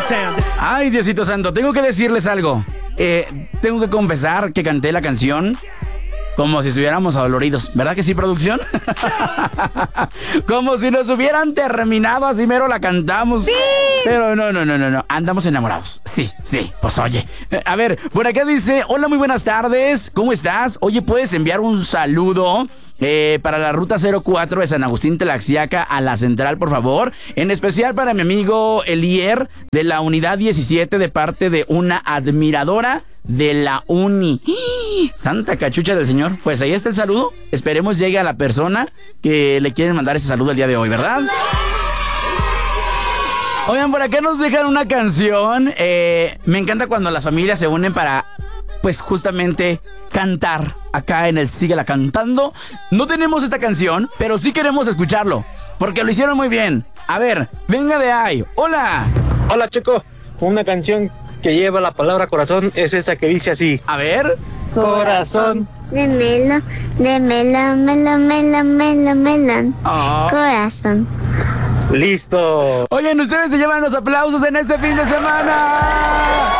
Ay, Diosito Santo, tengo que decirles algo. Tengo que confesar que canté la canción como si estuviéramos adoloridos. ¿Verdad que sí, producción? Como si nos hubieran terminado, así mero la cantamos. ¡Sí! Pero no. Andamos enamorados. Sí. Pues oye. A ver, por acá dice: hola, muy buenas tardes. ¿Cómo estás? Oye, ¿puedes enviar un saludo para la ruta 04 de San Agustín Tlaxiaca a la central, por favor? En especial para mi amigo Elier de la unidad 17, de parte de una admiradora de la uni. Santa cachucha del señor. Pues ahí está el saludo. Esperemos llegue a la persona que le quieren mandar ese saludo el día de hoy, ¿verdad? Oigan, por acá nos dejan una canción. Me encanta cuando las familias se unen para, pues, justamente cantar acá en el Síguela Cantando. No tenemos esta canción, pero sí queremos escucharlo, porque lo hicieron muy bien. A ver, venga de ahí. Hola. Hola, Checo. Una canción que lleva la palabra corazón es esa que dice así. A ver. Corazón. Démelo, melón. Oh. Corazón. Listo. Oigan, ustedes se llevan los aplausos en este fin de semana.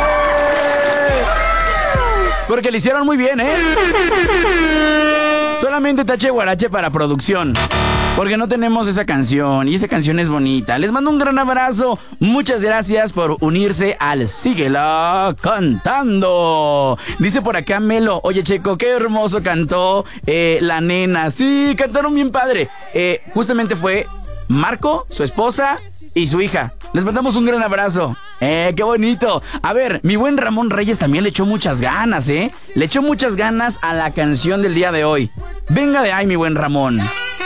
Porque lo hicieron muy bien, ¿eh? Solamente tache guarache para producción, porque no tenemos esa canción, y esa canción es bonita. Les mando un gran abrazo. Muchas gracias por unirse al Síguela Cantando. Dice por acá Melo: oye, Checo, qué hermoso cantó la nena. Sí, cantaron bien padre. Justamente fue Marco, su esposa y su hija. Les mandamos un gran abrazo. Qué bonito. A ver, mi buen Ramón Reyes también le echó muchas ganas, Le echó muchas ganas a la canción del día de hoy. Venga de ahí, mi buen Ramón.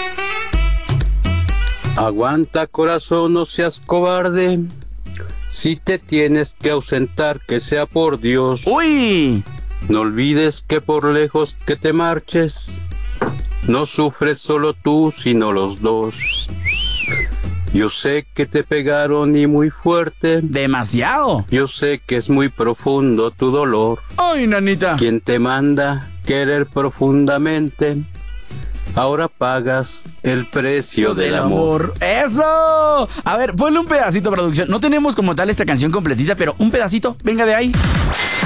Aguanta, corazón, no seas cobarde. Si te tienes que ausentar, que sea por Dios. ¡Uy! No olvides que por lejos que te marches, no sufres solo tú, sino los dos. Yo sé que te pegaron y muy fuerte. ¡Demasiado! Yo sé que es muy profundo tu dolor. ¡Ay, nanita! Quien te manda querer profundamente, ahora pagas el precio del amor. ¡Eso! A ver, ponle un pedacito, producción. No tenemos como tal esta canción completita, pero un pedacito. Venga de ahí.